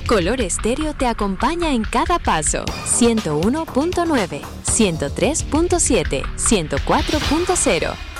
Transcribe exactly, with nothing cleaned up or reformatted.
Color Estéreo te acompaña en cada paso. ciento uno punto nueve, ciento tres punto siete, ciento cuatro punto cero.